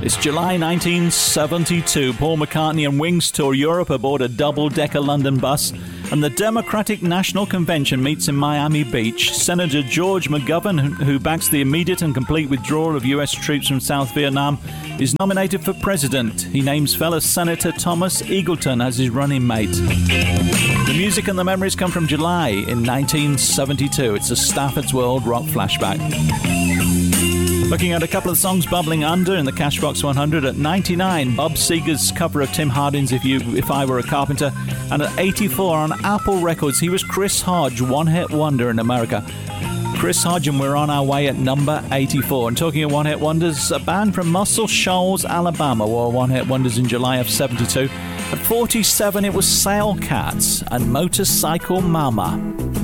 It's July 1972. Paul McCartney and Wings tour Europe aboard a double-decker London bus, and the Democratic National Convention meets in Miami Beach. Senator George McGovern, who backs the immediate and complete withdrawal of US troops from South Vietnam, is nominated for president. He names fellow Senator Thomas Eagleton as his running mate. The music and the memories come from July in 1972. It's a Stafford's World rock flashback. Looking at a couple of songs bubbling under in the Cashbox 100. At 99, Bob Seger's cover of Tim Hardin's If I Were a Carpenter. And at 84 on Apple Records, he was Chris Hodge, one-hit wonder in America. Chris Hodge, and we're on our way at number 84. And talking of one-hit wonders, a band from Muscle Shoals, Alabama were one-hit wonders in July of 72. At 47, it was Sail Cats and Motorcycle Mama.